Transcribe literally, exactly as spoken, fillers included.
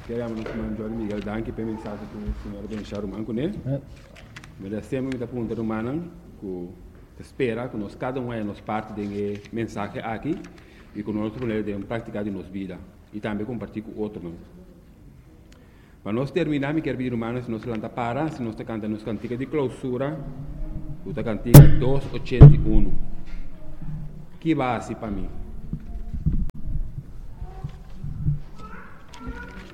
Queremos nos mandar Miguel Danke para mensagem que o senhor Benchar Manco, né? Mas sempre me pergunta do Manan, que espera que nós cada um é nos parte de mensagem aqui e que nós podemos praticar de nossa vida e também compartilhar com outro, não? Mas nós terminamos, me quero pedir humanos, se nós lanta para, se nós cantamos nos cantiga de clausura, o cantiga duzentos e oitenta e um. Que base para mim?